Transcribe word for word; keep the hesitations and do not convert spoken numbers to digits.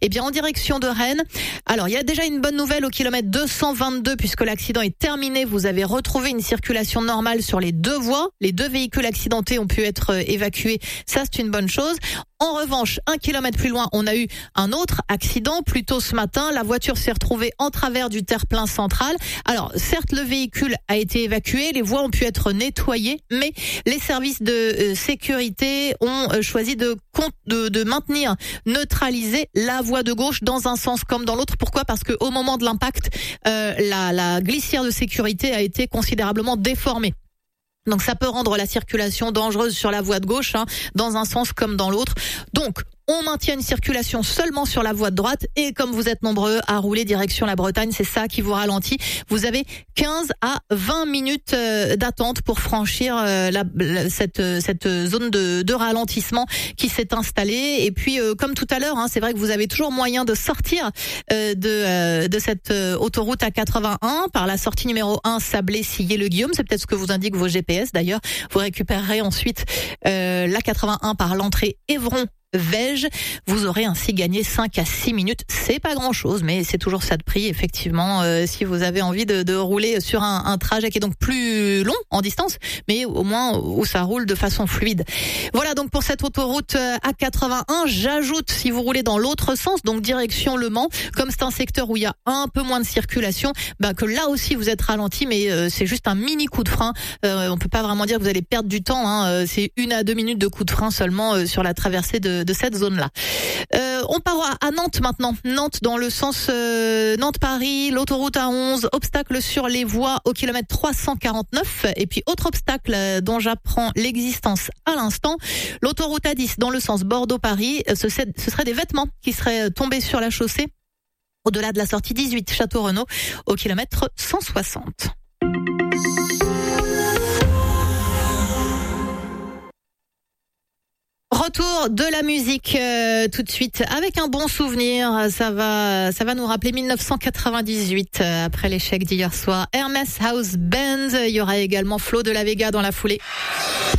Eh bien, en direction de Rennes. Alors, il y a déjà une bonne nouvelle au kilomètre deux cent vingt-deux puisque l'accident est terminé. Vous avez retrouvé une circulation normale sur les deux voies. Les deux véhicules accidentés ont pu être évacués. Ça, c'est une bonne chose. En revanche, un kilomètre plus loin, on a eu un autre accident. Plus tôt ce matin, la voiture s'est retrouvée en travers du terre-plein central. Alors, certes, le véhicule a été évacué, les voies ont pu être nettoyées, mais les services de euh, sécurité ont euh, choisi de, de, de maintenir, neutraliser la voie de gauche dans un sens comme dans l'autre. Pourquoi ? Parce qu'au moment de l'impact, euh, la, la glissière de sécurité a été considérablement déformée. Donc ça peut rendre la circulation dangereuse sur la voie de gauche, hein, dans un sens comme dans l'autre. Donc on maintient une circulation seulement sur la voie de droite et comme vous êtes nombreux à rouler direction la Bretagne, c'est ça qui vous ralentit. Vous avez quinze à vingt minutes d'attente pour franchir la, la, cette, cette zone de, de ralentissement qui s'est installée. Et puis euh, comme tout à l'heure, hein, c'est vrai que vous avez toujours moyen de sortir euh, de, euh, de cette euh, autoroute A quatre-vingt-un par la sortie numéro un Sablé-Sillé-le-Guillaume. C'est peut-être ce que vous indiquent vos G P S d'ailleurs. Vous récupérerez ensuite euh, l'A quatre-vingt-un par l'entrée Évron Vège. Vous aurez ainsi gagné cinq à six minutes. C'est pas grand chose, mais c'est toujours ça de prix, effectivement, euh, si vous avez envie de, de rouler sur un, un trajet qui est donc plus long en distance, mais au moins où ça roule de façon fluide. Voilà donc pour cette autoroute A quatre-vingt-un. J'ajoute, si vous roulez dans l'autre sens, donc direction Le Mans, comme c'est un secteur où il y a un peu moins de circulation, bah, que là aussi vous êtes ralenti, mais euh, c'est juste un mini coup de frein. Euh, on peut pas vraiment dire que vous allez perdre du temps, hein. C'est une à deux minutes de coup de frein seulement euh, sur la traversée de de cette zone-là. Euh, on part à, à Nantes maintenant. Nantes dans le sens euh, Nantes-Paris, l'autoroute A onze, obstacle sur les voies au kilomètre trois cent quarante-neuf. Et puis autre obstacle euh, dont j'apprends l'existence à l'instant, l'autoroute A dix dans le sens Bordeaux-Paris. Ce, ce serait des vêtements qui seraient tombés sur la chaussée au-delà de la sortie dix-huit Château-Renaud au kilomètre cent soixante. Retour de la musique euh, tout de suite avec un bon souvenir. Ça va, ça va nous rappeler mille neuf cent quatre-vingt-dix-huit euh, après l'échec d'hier soir. Hermès House Band. Il y aura également Flo de la Vega dans la foulée.